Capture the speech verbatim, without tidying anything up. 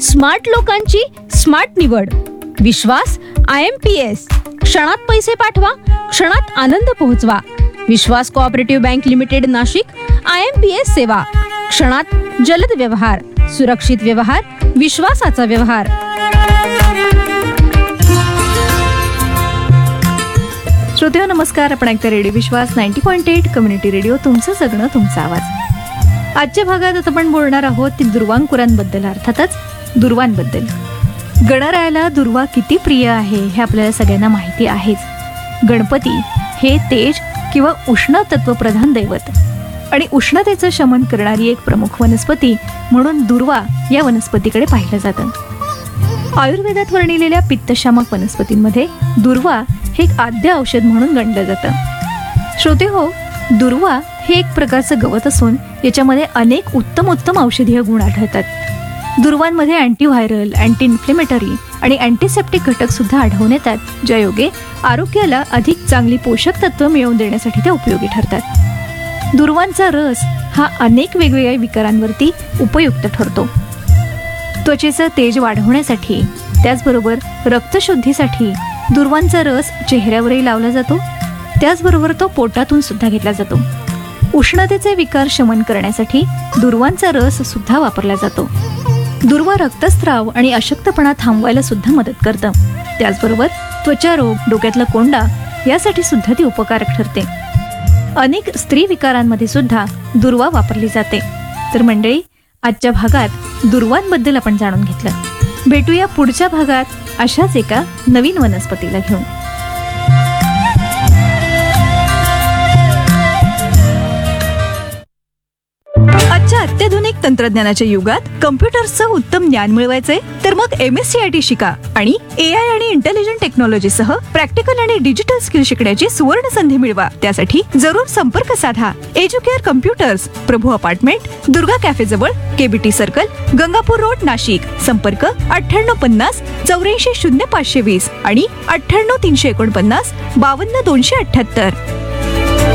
Smart लोकांची smart निवड. विश्वास I am P S. क्षणात पैसे पाठवा, क्षणात आनंद पोहोचवा. विश्वास cooperative bank limited Nashik. I am P S सेवा. क्षणात जलद व्यवहार, सुरक्षित व्यवहार, विश्वासाचा व्यवहार. श्रोतेहो नमस्कार. आपण ऐकता रेडिओ विश्वास ninety point eight community radio. तुमचं जगणं तुमचा आवाज. आजच्या भागात आता आपण बोलणार आहोत ती दुर्वांकुरांबद्दल, अर्थातच दुर्वांबद्दल. गणरायाला दुर्वा किती प्रिय आहे हे आपल्याला सगळ्यांना माहिती आहेच. गणपती हे तेज किंवा उष्ण तत्वप्रधान दैवत आणि उष्णतेचं शमन करणारी एक प्रमुख वनस्पती म्हणून दुर्वा या वनस्पतीकडे पाहिलं जातं. आयुर्वेदात वर्णिलेल्या पित्तशामक वनस्पतींमध्ये दुर्वा हे एक आद्य औषध म्हणून गणलं जातं. श्रोते हो, दुर्वा हे एक प्रकारचं गवत असून याच्यामध्ये अनेक उत्तम उत्तम औषधीय गुण आढळतात. दुर्वांमध्ये अँटीव्हायरल, अँटी इन्फ्लेमेटरी आणि अँटीसेप्टिक घटक सुद्धा आढळून येतात, ज्यायोगे आरोग्याला अधिक चांगली पोषक तत्व मिळवून देण्यासाठी ते उपयोगी ठरतात. दुर्वांचा रस हा अनेक वेगवेगळ्या विकारांवरती उपयुक्त ठरतो. त्वचेचं तेज वाढवण्यासाठी, त्याचबरोबर रक्तशुद्धीसाठी दुर्वांचा रस चेहऱ्यावरही लावला जातो. त्याचबरोबर तो पोटातून सुद्धा घेतला जातो. उष्णतेचे विकार शमन करण्यासाठी दुर्वांचा रस सुद्धा वापरला जातो. दुर्वा रक्तस्राव आणि अशक्तपणा थांबवायला सुद्धा मदत करतं. त्याचबरोबर त्वचारोग, डोक्यातला कोंडा यासाठी सुद्धा ती उपकारक ठरते. अनेक स्त्री विकारांमध्ये सुद्धा दुर्वा वापरली जाते. तर मंडळी, आजच्या भागात दुर्वांबद्दल आपण जाणून घेतलं. भेटूया पुढच्या भागात अशाच एका नवीन वनस्पतीला घेऊन. आजच्या अत्याधुनिक तंत्रज्ञानाच्या युगात कम्प्युटर्सचं उत्तम ज्ञान मिळवायचंय तर मग M S C I T शिका आणि ए आय आणि इंटेलिजंट टेक्नॉलॉजीसह प्रॅक्टिकल आणि डिजिटल स्किल शिकण्याची सुवर्ण संधी मिळवा. त्यासाठी जरूर संपर्क साधा. एज्युकेअर कम्प्युटर्स, प्रभू अपार्टमेंट, दुर्गा कॅफे जवळ, KBT circle, Gangapur road, Nashik. संपर्क अठ्ठ्याण्णव पन्नास चौऱ्याऐंशी शून्य पाचशे वीस आणि अठ्ठ्याण्णव तीनशे एकोणपन्नास बावन्न दोनशे अठ्ठ्याहत्तर.